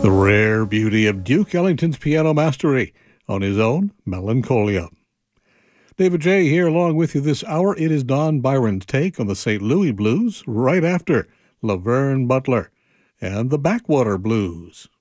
The rare beauty of Duke Ellington's piano mastery on his own Melancholia. David J. here along with you this hour. It is Don Byron's take on the St. Louis Blues right after Laverne Butler and the Backwater Blues.